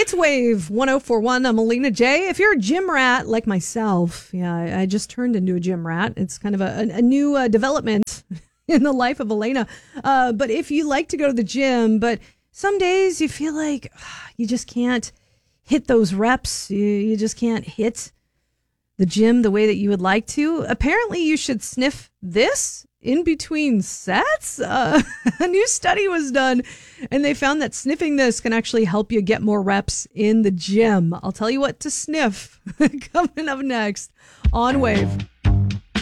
It's Wave 1041. I'm Alina J. If you're a gym rat like myself, I just turned into a gym rat. It's kind of a new development in the life of Elena. But if you like to go to the gym, but some days you feel like you just can't hit those reps, you just can't hit the gym the way that you would like to, apparently you should sniff this in between sets. A new study was done, and they found that sniffing this can actually help you get more reps in the gym. I'll tell you what to sniff coming up next on Wave.